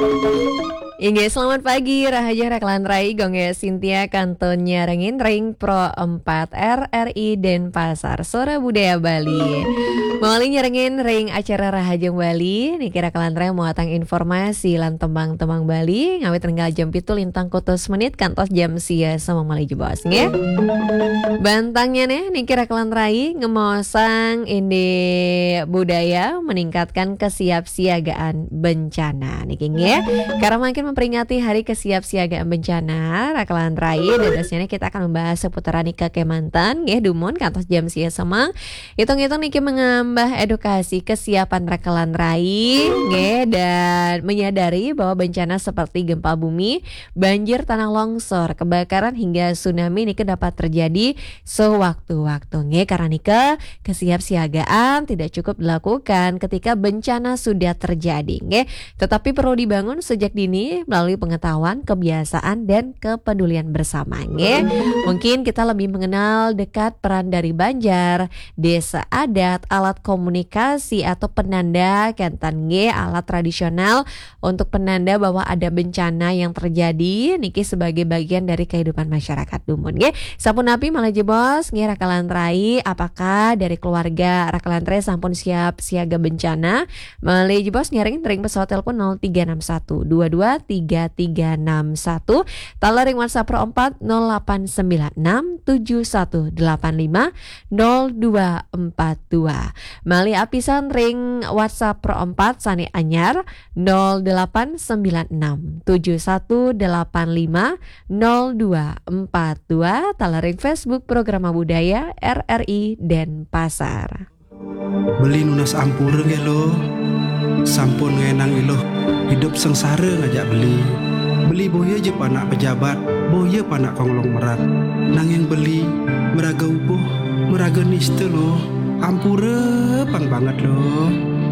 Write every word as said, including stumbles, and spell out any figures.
Inge, selamat pagi, Rahaja Reklan Rai, Gongge Sintia Kantonnya Rengin Ring Pro empat R R I Denpasar, Sora Budaya Bali. Mawali nyerengin ring acara Rahajeng Bali, Niki Reklan Rai muatang informasi lan tembang-tembang Bali, ngawit tenggal jam pitu lintang kutus menit kantos jam sia sama mali jebos nge. Bantangnya nih, Niki Reklan Rai ngemosang indi budaya meningkatkan kesiapsiagaan bencana. Niki nge, karena makin memperingati Hari Kesiapsiagaan Bencana Rakalan Rai, dadasnya kita akan membahas seputar Nika Kemantan nggih dumun kantos jam sia semang. Hitung-hitung niki mengambah edukasi kesiapan Rakalan Rai nggih dan menyadari bahwa bencana seperti gempa bumi, banjir, tanah longsor, kebakaran hingga tsunami niki dapat terjadi sewaktu-waktu nggih. Karena nika kesiapsiagaan tidak cukup dilakukan ketika bencana sudah terjadi nggih, tetapi perlu dibangun sejak dini melalui pengetahuan, kebiasaan, dan kepedulian bersama nge. Mungkin kita lebih mengenal dekat peran dari banjar, desa adat, alat komunikasi atau penanda kentan nge, alat tradisional untuk penanda bahwa ada bencana yang terjadi niki sebagai bagian dari kehidupan masyarakat dumun nge. Sampun api malah jebos nge Rakalan Rai, apakah dari keluarga Rakalan Rai sampun siap siaga bencana? Malah jebos nyering ring pesawat telepon nol tiga enam satu dua dua tiga tiga enam satu, talaring WhatsApp Pro empat nol delapan sembilan enam tujuh satu delapan lima nol dua empat dua. Mali apisan ring WhatsApp Pro empat Sani Anyar nol delapan sembilan enam tujuh satu delapan lima nol dua empat dua, talaring Facebook Programa Budaya R R I Denpasar. Beli nunas ampura nge lo, sampun ngenang ilo hidup sengsara ngajak beli. Beli boya je panak pejabat, boya panak konglong merat. Nang yang beli meraga ubuh, meraga nista lo, ampura pang banget lo.